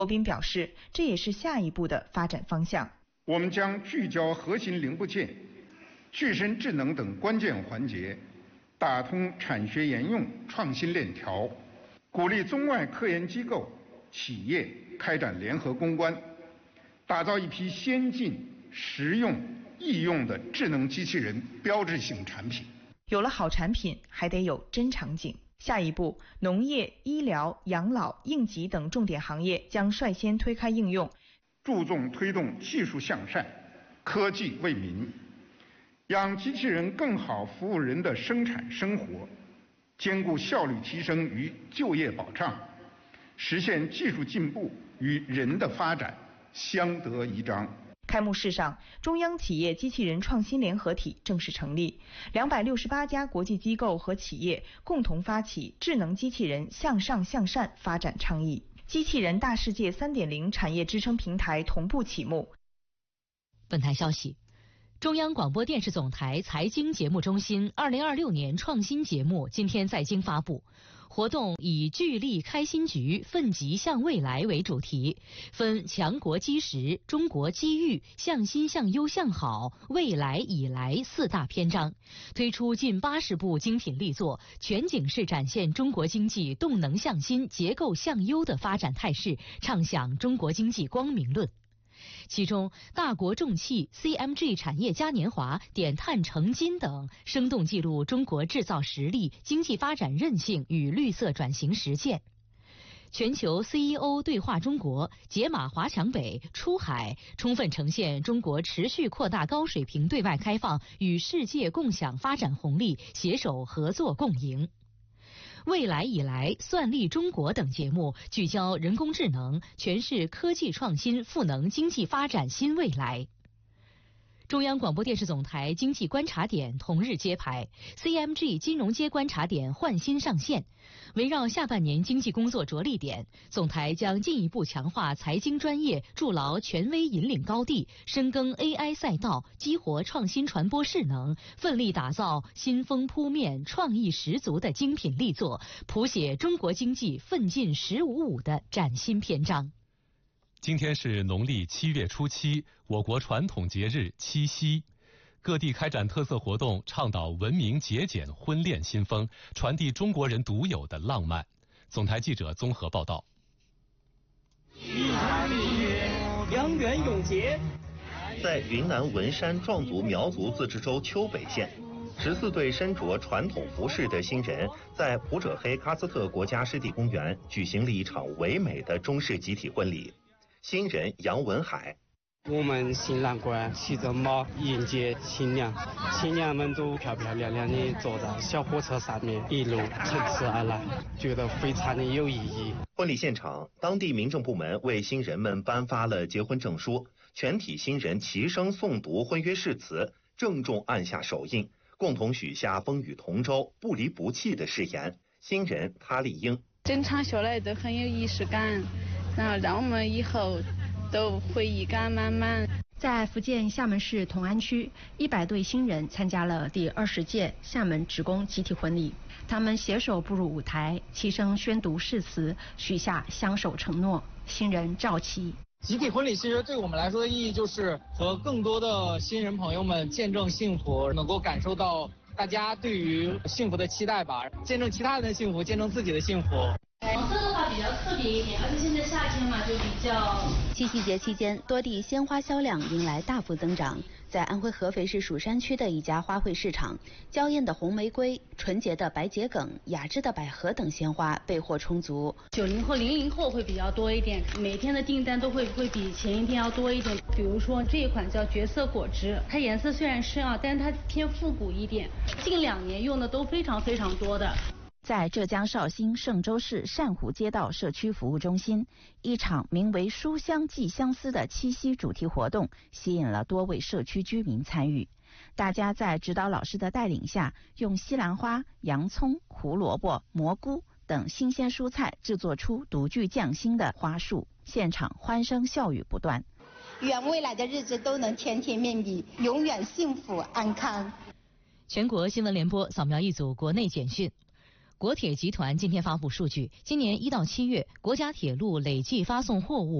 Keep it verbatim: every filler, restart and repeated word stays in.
罗斌表示，这也是下一步的发展方向。 我们将聚焦核心零部件、具身智能等关键环节，打通产学研用创新链条，鼓励中外科研机构、企业开展联合攻关，打造一批先进、实用、易用的智能机器人标志性产品。 有了好产品，还得有真场景。下一步，农业、医疗、养老、应急等重点行业将率先推开应用， 注重推动技术向善、科技为民，让机器人更好服务人的生产生活，兼顾效率提升与就业保障，实现技术进步与人的发展相得益彰。 开幕式上，中央企业机器人创新联合体正式成立，两百六十八家国际机构和企业共同发起智能机器人向上向善发展倡议。机器人大世界 三点零 产业支撑平台同步启幕。 本台消息，中央广播电视总台财经节目中心二零二六年创新节目今天在京发布。活动以聚力开新局，奋楫向未来为主题，分强国基石、中国机遇、向新向优向好、未来以来四大篇章，推出近八十部精品力作，全景式展现中国经济动能向新、结构向优的发展态势，唱响中国经济光明论。其中，大国重器、C M G 产业嘉年华、点碳成金等，生动记录中国制造实力、经济发展韧性与绿色转型实践。全球 C E O 对话中国、解码华强北、出海，充分呈现中国持续扩大高水平对外开放与世界共享发展红利，携手合作共赢。未来以来、算力中国等节目聚焦人工智能，诠释科技创新赋能经济发展新未来。中央广播电视总台经济观察点同日揭牌 ，C M G 金融街观察点焕新上线。围绕下半年经济工作着力点，总台将进一步强化财经专业，筑牢权威引领高地，深耕 A I 赛道，激活创新传播势能，奋力打造新风扑面、创意十足的精品力作，谱写中国经济奋进“十五五”的崭新篇章。 今天是农历七月初七，我国传统节日七夕。各地开展特色活动，倡导文明节俭婚恋新风，传递中国人独有的浪漫。总台记者综合报道。 一男一女，良缘永结。 在云南文山壮族苗族自治州丘北县，十四对身着传统服饰的新人在普者黑喀斯特国家湿地公园举行了一场唯美的中式集体婚礼。新人杨文海， 我们新郎官骑着马迎接新娘，新娘们都漂漂亮亮的坐在小火车上面，一路乘驰而来，觉得非常的有意义。 婚礼现场，当地民政部门为新人们颁发了结婚证书，全体新人齐声诵读婚约誓词，郑重按下手印，共同许下风雨同舟、不离不弃的誓言。新人他丽英， 整场下来都很有仪式感，然后让我们以后都回忆感满满。 在福建厦门市同安区，一百对新人参加了第二十届厦门职工集体婚礼。他们携手步入舞台，齐声宣读誓词，许下相守承诺。新人赵琦， 集体婚礼其实对我们来说的意义就是和更多的新人朋友们见证幸福，能够感受到大家对于幸福的期待吧，见证其他人的幸福，见证自己的幸福。 黄色的话比较特别一点，而且现在夏天嘛，就比较。 七夕节期间，多地鲜花销量迎来大幅增长。在安徽合肥市蜀山区的一家花卉市场，娇艳的红玫瑰、纯洁的白桔梗、雅致的百合等鲜花备货充足。 九零后、零零后会比较多一点，每天的订单都会会比前一天要多一点。比如说这一款叫绝色果汁，它颜色虽然深啊，但是它偏复古一点，近两年用的都非常非常多的。 在浙江绍兴嵊州市善湖街道社区服务中心，一场名为“书香寄相思”的七夕主题活动吸引了多位社区居民参与。大家在指导老师的带领下，用西兰花、洋葱、胡萝卜、蘑菇等新鲜蔬菜制作出独具匠心的花束，现场欢声笑语不断。 愿未来的日子都能甜甜蜜蜜，永远幸福安康。 全国新闻联播扫描一组国内简讯。 国铁集团今天发布数据，今年一到七月，国家铁路累计发送货物